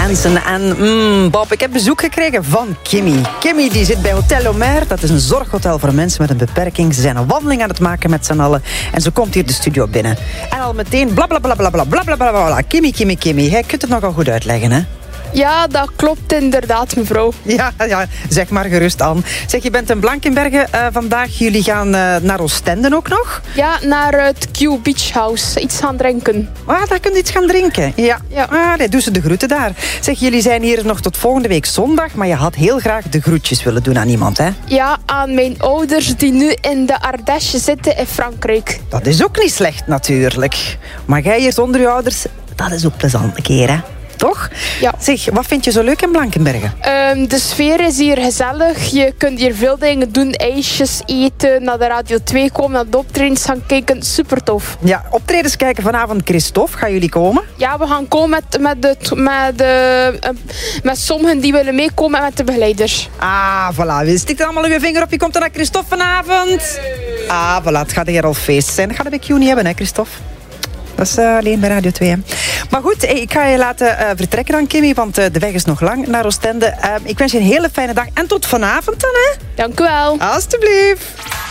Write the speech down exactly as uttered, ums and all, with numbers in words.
Hansen. En mm, Bob, ik heb bezoek gekregen van Kimmy. Kimmy die zit bij Hotel Omer. Dat is een zorghotel voor mensen met een beperking. Ze zijn een wandeling aan het maken met z'n allen. En ze komt hier de studio binnen. En al meteen bla bla bla bla bla bla bla bla bla. Kimmy, Kimmy, Kimmy. Jij kunt het nogal goed uitleggen, hè? Ja, dat klopt inderdaad, mevrouw. Ja, ja, zeg maar gerust aan. Zeg, je bent in Blankenberge uh, vandaag. Jullie gaan uh, naar Oostende ook nog? Ja, naar het Q Beach House. Iets gaan drinken. Ah, daar kun je iets gaan drinken. Ja. ja. Ah, nee, doe ze de groeten daar. Zeg, jullie zijn hier nog tot volgende week zondag, maar je had heel graag de groetjes willen doen aan iemand, hè? Ja, aan mijn ouders die nu in de Ardèche zitten in Frankrijk. Dat is ook niet slecht, natuurlijk. Maar jij hier zonder je ouders, dat is ook plezant een keer, hè? Toch? Ja. Zeg, wat vind je zo leuk in Blankenberge? Um, de sfeer is hier gezellig. Je kunt hier veel dingen doen. IJsjes eten, naar de Radio twee komen, naar de optredens gaan kijken. Super tof. Ja, optredens kijken vanavond. Christophe, gaan jullie komen? Ja, we gaan komen met, met, de, met, de, uh, met sommigen die willen meekomen en met de begeleiders. Ah, voilà. Je stikt allemaal uw vinger op. Je komt dan naar Christophe vanavond. Ah, voilà. Het gaat hier al feest zijn. Dat gaat de Q niet hebben, hè, Christophe? Dat is uh, alleen bij Radio twee. Hè. Maar goed, hey, ik ga je laten uh, vertrekken dan, Kimmy, want uh, de weg is nog lang naar Oostende. Uh, ik wens je een hele fijne dag en tot vanavond dan, hè? Dank u wel. Alsjeblieft.